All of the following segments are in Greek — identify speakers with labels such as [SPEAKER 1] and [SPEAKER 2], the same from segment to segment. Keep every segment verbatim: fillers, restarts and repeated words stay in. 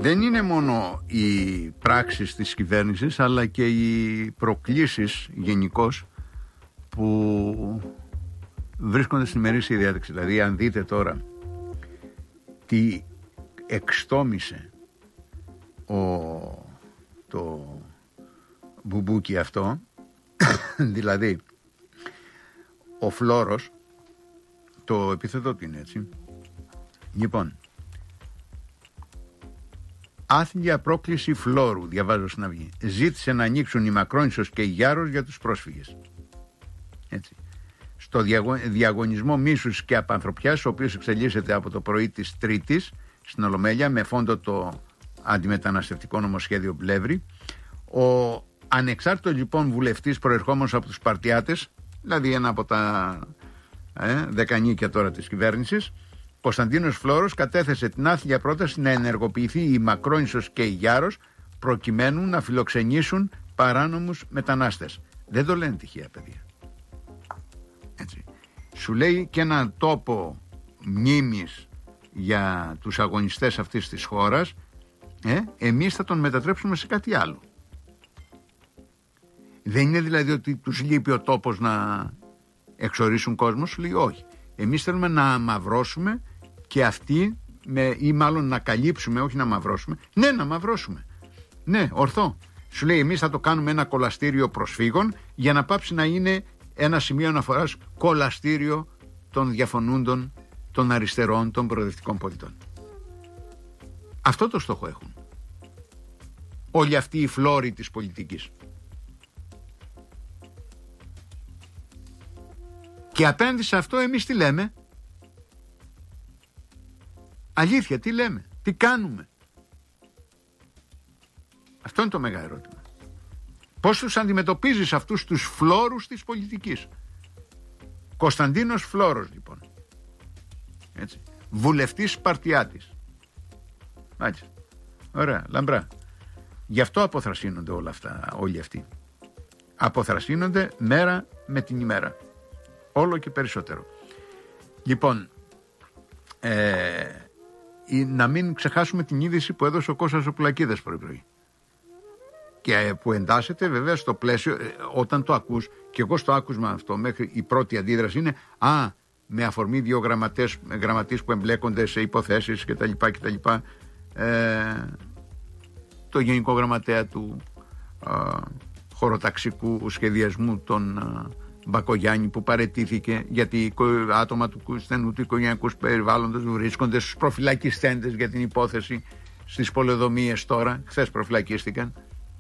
[SPEAKER 1] δεν είναι μόνο οι πράξεις της κυβέρνησης, αλλά και οι προκλήσεις γενικώς που βρίσκονται στην ημερήσια διάταξη. Δηλαδή, αν δείτε τώρα τι εξτόμησε ο, το μπουμπούκι αυτό, δηλαδή ο Φλόρος, το επίθετο του είναι έτσι. Λοιπόν, άθλια πρόκληση Φλόρου, διαβάζω στην Αυγή. Ζήτησε να ανοίξουν η Μακρόνισσος και η Γιάρος για τους πρόσφυγες. Έτσι. Στο διαγωνισμό μίσους και απανθρωπιάς, ο οποίος εξελίσσεται από το πρωί της Τρίτης στην Ολομέλεια με φόντο το αντιμεταναστευτικό νομοσχέδιο Πλεύρη, ο ανεξάρτητος λοιπόν βουλευτής προερχόμενος από τους Σπαρτιάτες, δηλαδή ένα από τα ε, δεκανίκια τώρα της κυβέρνησης, Κωνσταντίνος Φλόρος, κατέθεσε την άθλια πρόταση να ενεργοποιηθεί η Μακρόνισσος και η Γιάρος προκειμένου να φιλοξενήσουν παράνομους μετανάστες. Δεν το λένε τυχαία, παιδιά. Έτσι. Σου λέει και έναν τόπο μνήμης για τους αγωνιστές αυτής της χώρας, ε, εμείς θα τον μετατρέψουμε σε κάτι άλλο. Δεν είναι δηλαδή ότι τους λείπει ο τόπος να εξορίσουν κόσμο, σου λέει όχι. Εμείς θέλουμε να αμαυρώσουμε και αυτοί, με, ή μάλλον να καλύψουμε, όχι να αμαυρώσουμε. Ναι, να αμαυρώσουμε. Ναι, ορθό. Σου λέει εμείς θα το κάνουμε ένα κολαστήριο προσφύγων για να πάψει να είναι ένα σημείο αναφοράς κολαστήριο των διαφωνούντων, των αριστερών, των προοδευτικών πολιτών. Αυτό το στόχο έχουν όλοι αυτοί οι φλόροι της πολιτικής. Και απέναντι σε αυτό εμείς τι λέμε? Αλήθεια, τι λέμε? Τι κάνουμε? Αυτό είναι το μεγάλο ερώτημα. Πώς τους αντιμετωπίζεις αυτούς τους φλόρους της πολιτικής? Κωνσταντίνος Φλόρος λοιπόν, έτσι, βουλευτής Σπαρτιάτης. Μάλιστα. Ωραία, λαμπρά. Γι' αυτό αποθρασύνονται όλα αυτά, όλοι αυτοί. Αποθρασύνονται μέρα με την ημέρα. Όλο και περισσότερο. Λοιπόν, ε, να μην ξεχάσουμε την είδηση που έδωσε ο Κώστας ο Πουλακίδας πρωί-πρωί. Και που εντάσσεται βέβαια στο πλαίσιο, ε, όταν το ακούς, και εγώ στο άκουσμα αυτό, μέχρι η πρώτη αντίδραση είναι «Α, με αφορμή δύο γραμματές, γραμματείς που εμπλέκονται σε υποθέσεις κτλ. κτλ ε, το Γενικό Γραμματέα του ε, χωροταξικού σχεδιασμού των ε, Μπακογιάννη που παραιτήθηκε γιατί άτομα του στενού του οικογενειακού περιβάλλοντος βρίσκονται στους προφυλακιστέντες για την υπόθεση στις πολεοδομίες τώρα, χθες προφυλακίστηκαν.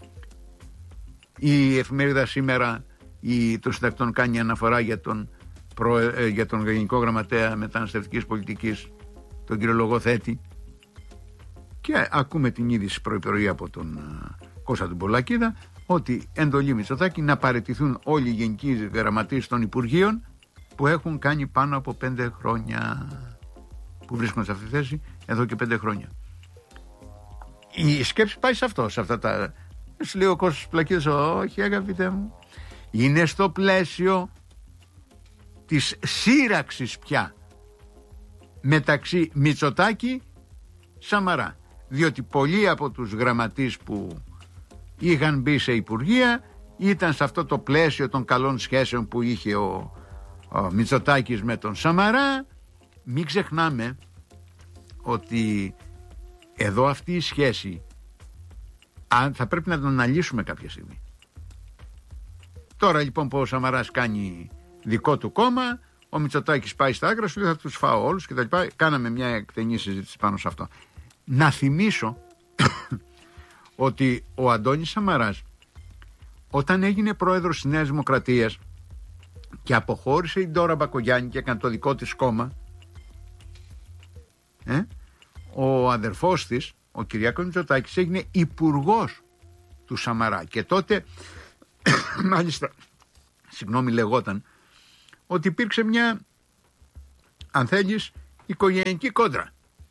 [SPEAKER 1] Η εφημερίδα σήμερα η, των συντακτών κάνει αναφορά για τον, προ, ε, για τον Γενικό Γραμματέα Μεταναστευτικής Πολιτικής, τον κύριο Λογοθέτη, και ακούμε την είδηση πρωί-πρωί από τον uh, Κώστα του Πολακίδα ότι εντολή Μητσοτάκη να παραιτηθούν όλοι οι γενικοί γραμματείς των Υπουργείων που έχουν κάνει πάνω από πέντε χρόνια, που βρίσκονται σε αυτή τη θέση εδώ και πέντε χρόνια. Η σκέψη πάει σε αυτό, σε αυτά τα... Σου λέει ο Κώστας Πλακίδας, όχι αγαπητέ μου, είναι στο πλαίσιο της σύραξης πια μεταξύ Μητσοτάκη Σαμαρά, διότι πολλοί από τους γραμματείς που είχαν μπει σε υπουργεία ήταν σε αυτό το πλαίσιο των καλών σχέσεων που είχε ο, ο Μητσοτάκης με τον Σαμαρά. Μην ξεχνάμε ότι εδώ αυτή η σχέση αν, θα πρέπει να την αναλύσουμε κάποια στιγμή. Τώρα λοιπόν που ο Σαμαράς κάνει δικό του κόμμα, ο Μητσοτάκης πάει στα άκρα, σου λέει θα τους φάω όλους και τα λοιπά. Κάναμε μια εκτενή συζήτηση πάνω σε αυτό. Να θυμίσω ότι ο Αντώνης Σαμαράς, όταν έγινε πρόεδρος της Νέας Δημοκρατίας και αποχώρησε η Ντόρα Μπακογιάννη και έκανε το δικό της κόμμα, ε, ο αδερφός της, ο Κυριάκος Μητσοτάκης, έγινε υπουργός του Σαμαρά και τότε μάλιστα, συγγνώμη, λεγόταν ότι υπήρξε μια, αν θέλεις, οικογενειακή κόντρα.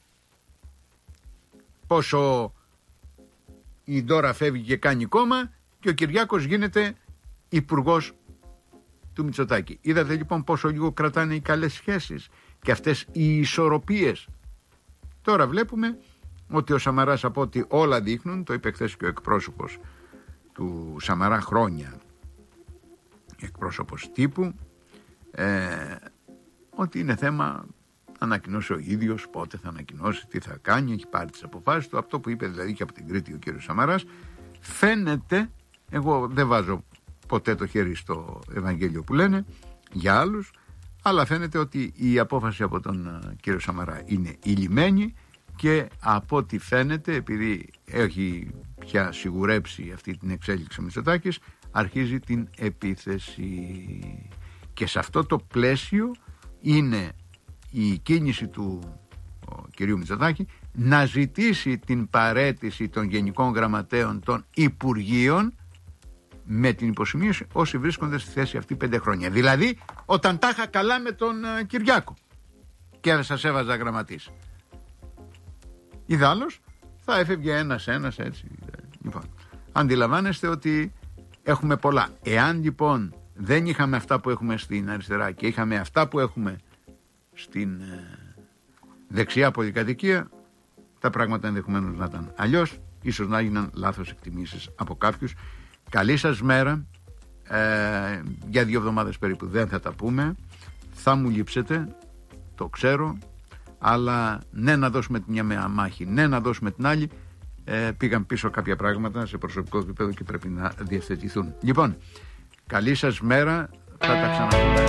[SPEAKER 1] Πόσο η Ντόρα φεύγει και κάνει κόμμα και ο Κυριάκος γίνεται υπουργός του Μητσοτάκη. Είδατε λοιπόν πόσο λίγο κρατάνε οι καλές σχέσεις και αυτές οι ισορροπίες. Τώρα βλέπουμε ότι ο Σαμαράς, από ό,τι όλα δείχνουν, το είπε χθες και ο εκπρόσωπος του Σαμαρά χρόνια, εκπρόσωπος τύπου, ε, ότι είναι θέμα ανακοινώσει ο ίδιος πότε θα ανακοινώσει, τι θα κάνει, έχει πάρει τις αποφάσεις του. Αυτό που είπε δηλαδή και από την Κρήτη ο κύριος Σαμαράς, φαίνεται, εγώ δεν βάζω ποτέ το χέρι στο Ευαγγέλιο που λένε για άλλους, αλλά φαίνεται ότι η απόφαση από τον κύριο Σαμαρά είναι ηλυμένη και από ό,τι φαίνεται, επειδή έχει πια σιγουρέψει αυτή την εξέλιξη ο Μητσοτάκης, αρχίζει την επίθεση. Και σε αυτό το πλαίσιο είναι η κίνηση του ο, κυρίου Μητσοτάκη να ζητήσει την παραίτηση των γενικών γραμματέων των Υπουργείων, με την υποσημείωση όσοι βρίσκονται στη θέση αυτή πέντε χρόνια. Δηλαδή όταν τα είχα καλά με τον uh, Κυριάκο και σας έβαζα γραμματής. Ιδάλλως θα έφευγε ένας ένας έτσι. Λοιπόν, αντιλαμβάνεστε ότι έχουμε πολλά. Εάν λοιπόν δεν είχαμε αυτά που έχουμε στην αριστερά και είχαμε αυτά που έχουμε στην ε, δεξιά πολυκατοικία, τα πράγματα ενδεχομένως να ήταν αλλιώς, ίσως να έγιναν λάθος εκτιμήσεις από κάποιους. Καλή σας μέρα, ε, για δύο εβδομάδες περίπου δεν θα τα πούμε, θα μου λείψετε, το ξέρω, αλλά ναι να δώσουμε την μια μάχη, ναι να δώσουμε την άλλη, ε, πήγαν πίσω κάποια πράγματα σε προσωπικό επίπεδο και πρέπει να διευθετηθούν. Λοιπόν, καλή σας μέρα, θα τα ξαναπούμε.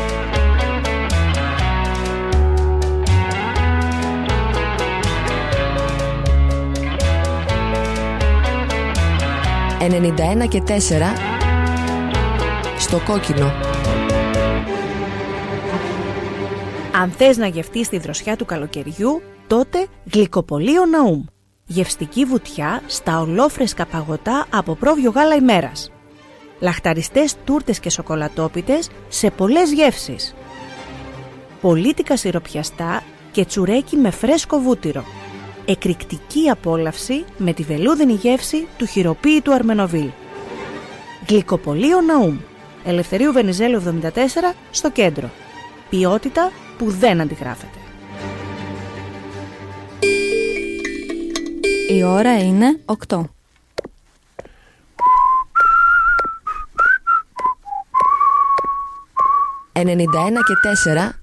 [SPEAKER 2] ενενήντα ένα και τέσσερα στο κόκκινο.
[SPEAKER 3] Αν θες να γευτείς τη δροσιά του καλοκαιριού, τότε Γλυκοπωλείο Ναούμ. Γευστική βουτιά στα ολόφρεσκα παγωτά από πρόβιο γάλα ημέρας. Λαχταριστές τούρτες και σοκολατόπιτες σε πολλές γεύσεις. Πολίτικα σιροπιαστά και τσουρέκι με φρέσκο βούτυρο. Εκρηκτική απόλαυση με τη βελούδινη γεύση του χειροποίητου Αρμενοβίλ. Γλυκοπωλείο Ναούμ. Ελευθερίου Βενιζέλου εβδομήντα τέσσερα στο κέντρο. Ποιότητα που δεν αντιγράφεται.
[SPEAKER 2] Η ώρα είναι οκτώ. ενενήντα ένα και τέσσερα